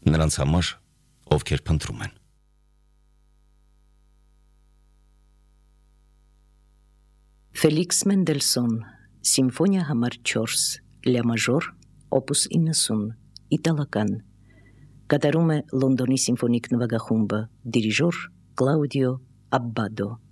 նրանց համար, ովքեր փնտրում են։ Ֆելիքս Մենդելսոն, Սիմֆոնիա համար 4, Լա մաժոր, օպուս 90, իտալական, կատարում է Լոնդոնի սիմֆոնիկ նվագախումբը, դիրիժոր Կլաուդիո Աբբադո։